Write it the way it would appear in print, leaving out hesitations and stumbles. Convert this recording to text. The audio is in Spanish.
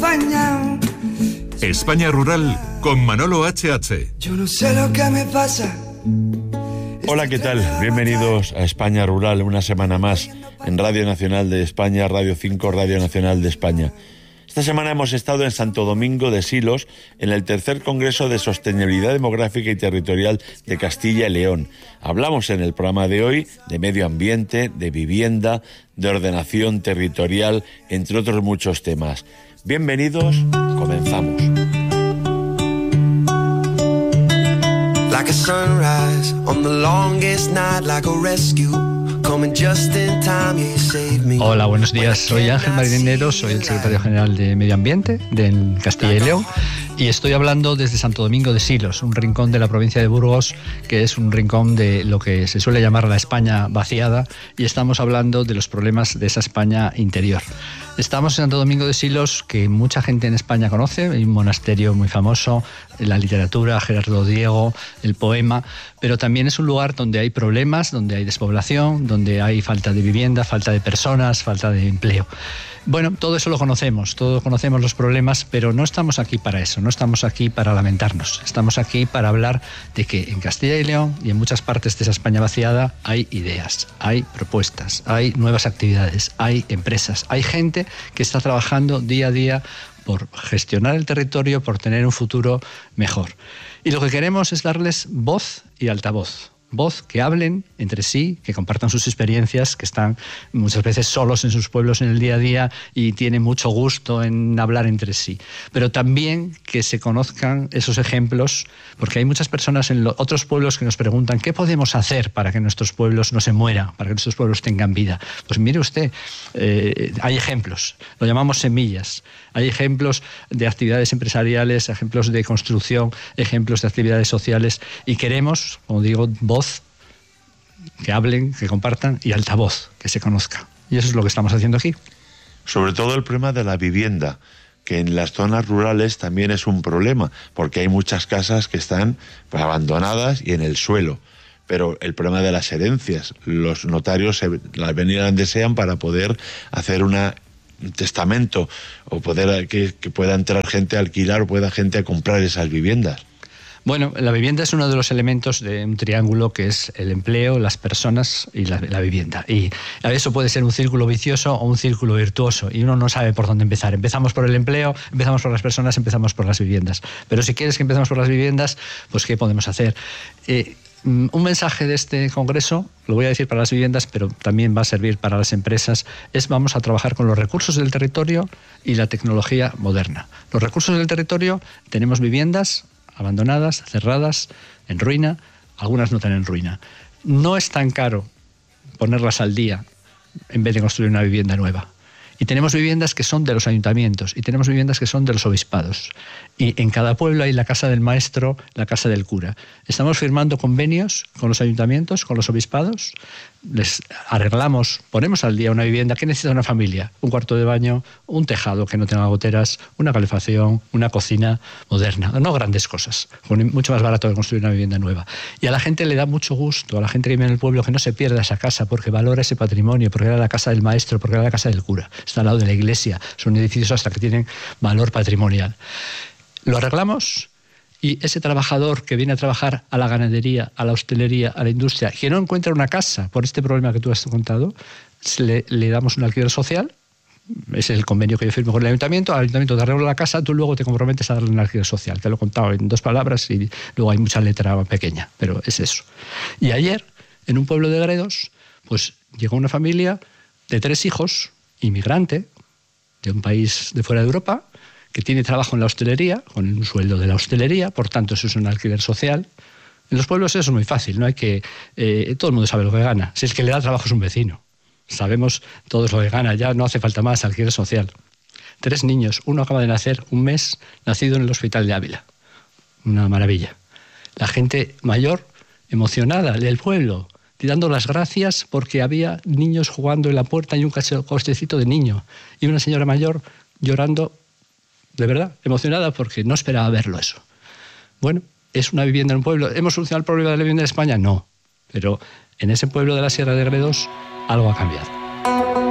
España. España Rural con Manolo HH. Yo no sé lo que me pasa. Hola, ¿qué tal? Bienvenidos a España Rural, una semana más en Radio Nacional de España, Radio 5, Radio Nacional de España. Esta semana hemos estado en Santo Domingo de Silos, en el tercer Congreso de Sostenibilidad Demográfica y Territorial de Castilla y León. Hablamos en el programa de hoy de medio ambiente, de vivienda, de ordenación territorial, entre otros muchos temas. Bienvenidos, comenzamos. Like a sunrise on the longest night, like a rescue. Hola, buenos días. Soy Ángel Marinero, soy el secretario general de Medio Ambiente de Castilla y León y estoy hablando desde Santo Domingo de Silos, un rincón de la provincia de Burgos, que es un rincón de lo que se suele llamar la España vaciada, y estamos hablando de los problemas de esa España interior. Estamos en Santo Domingo de Silos, que mucha gente en España conoce, hay un monasterio muy famoso, la literatura, Gerardo Diego, el poema, pero también es un lugar donde hay problemas, donde hay despoblación, donde hay falta de vivienda, falta de personas, falta de empleo. Bueno, todo eso lo conocemos, todos conocemos los problemas, pero no estamos aquí para eso, no estamos aquí para lamentarnos, estamos aquí para hablar de que en Castilla y León y en muchas partes de esa España vaciada hay ideas, hay propuestas, hay nuevas actividades, hay empresas, hay gente que está trabajando día a día por gestionar el territorio, por tener un futuro mejor. Y lo que queremos es darles voz y altavoz. Voz, que hablen entre sí, que compartan sus experiencias, que están muchas veces solos en sus pueblos en el día a día y tienen mucho gusto en hablar entre sí. Pero también que se conozcan esos ejemplos, porque hay muchas personas en otros pueblos que nos preguntan ¿qué podemos hacer para que nuestros pueblos no se mueran, para que nuestros pueblos tengan vida? Pues mire usted, hay ejemplos, lo llamamos semillas. Hay ejemplos de actividades empresariales, ejemplos de construcción, ejemplos de actividades sociales, y queremos, como digo, voz, que hablen, que compartan, y altavoz, que se conozca. Y eso es lo que estamos haciendo aquí. Sobre todo el problema de la vivienda, que en las zonas rurales también es un problema, porque hay muchas casas que están abandonadas y en el suelo. Pero el problema de las herencias, los notarios las venían desean para poder hacer un testamento o poder que pueda entrar gente a alquilar o pueda gente a comprar esas viviendas. Bueno, la vivienda es uno de los elementos de un triángulo que es el empleo, las personas y la vivienda. Y eso puede ser un círculo vicioso o un círculo virtuoso y uno no sabe por dónde empezar. Empezamos por el empleo, empezamos por las personas, empezamos por las viviendas. Pero si quieres que empecemos por las viviendas, pues ¿qué podemos hacer? Un mensaje de este congreso, lo voy a decir para las viviendas, pero también va a servir para las empresas, es vamos a trabajar con los recursos del territorio y la tecnología moderna. Los recursos del territorio, tenemos viviendas abandonadas, cerradas, en ruina, algunas no están en ruina. No es tan caro ponerlas al día en vez de construir una vivienda nueva. Y tenemos viviendas que son de los ayuntamientos y tenemos viviendas que son de los obispados. Y en cada pueblo hay la casa del maestro, la casa del cura. Estamos firmando convenios con los ayuntamientos, con los obispados, les arreglamos, ponemos al día una vivienda que necesita una familia, un cuarto de baño, un tejado que no tenga goteras, una calefacción, una cocina moderna, no grandes cosas, mucho más barato que construir una vivienda nueva. Y a la gente le da mucho gusto, a la gente que vive en el pueblo, que no se pierda esa casa porque valora ese patrimonio, porque era la casa del maestro, porque era la casa del cura, está al lado de la iglesia, son edificios hasta que tienen valor patrimonial. Lo arreglamos. Y ese trabajador que viene a trabajar a la ganadería, a la hostelería, a la industria, que no encuentra una casa por este problema que tú has contado, le damos un alquiler social. Es el convenio que yo firmo con el ayuntamiento. Al ayuntamiento te arregla la casa, tú luego te comprometes a darle un alquiler social. Te lo he contado en 2 palabras y luego hay mucha letra pequeña, pero es eso. Y ayer, en un pueblo de Gredos, pues llegó una familia de 3 hijos, inmigrante, de un país de fuera de Europa, que tiene trabajo en la hostelería, con un sueldo de la hostelería, por tanto eso es un alquiler social. En los pueblos eso es muy fácil, no hay que todo el mundo sabe lo que gana. Si el que le da trabajo es un vecino, sabemos todos lo que gana, ya no hace falta más alquiler social. 3 niños, uno acaba de nacer, un mes, nacido en el hospital de Ávila. Una maravilla. La gente mayor, emocionada, del pueblo, dando las gracias porque había niños jugando en la puerta y un costecito de niño. Y una señora mayor llorando, de verdad, emocionada porque no esperaba verlo eso. Bueno, ¿es una vivienda en un pueblo? ¿Hemos solucionado el problema de la vivienda en España? No. Pero en ese pueblo de la Sierra de Gredos algo ha cambiado.